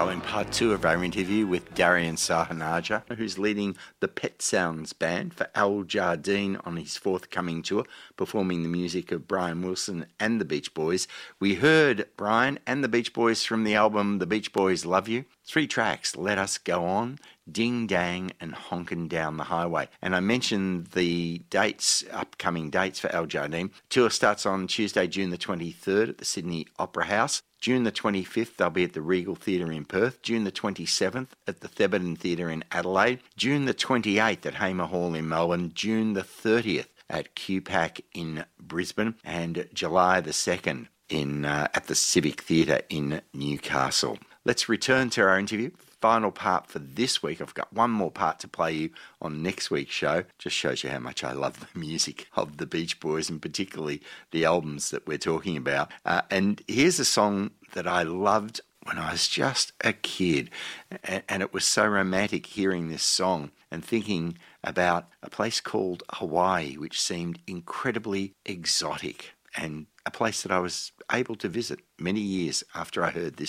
Well, in part two of our interview with Darian Sahanaja, who's leading the Pet Sounds Band for Al Jardine on his forthcoming tour, performing the music of Brian Wilson and the Beach Boys, we heard Brian and the Beach Boys from the album The Beach Boys Love You. 3 tracks, Let Us Go On, Ding Dang and Honkin' Down the Highway. And I mentioned the dates, upcoming dates for Al Jardine. Tour starts on Tuesday, June the 23rd at the Sydney Opera House. June the 25th, they'll be at the Regal Theatre in Perth. June the 27th at the Thebarton Theatre in Adelaide. June the 28th at Hamer Hall in Melbourne. June the 30th at QPAC in Brisbane. And July the 2nd at the Civic Theatre in Newcastle. Let's return to our interview. Final part for this week. I've got one more part to play you on next week's show. Just shows you how much I love the music of the Beach Boys and particularly the albums that we're talking about. And here's a song that I loved when I was just a kid. And it was so romantic hearing this song and thinking about a place called Hawaii, which seemed incredibly exotic, and a place that I was able to visit many years after I heard this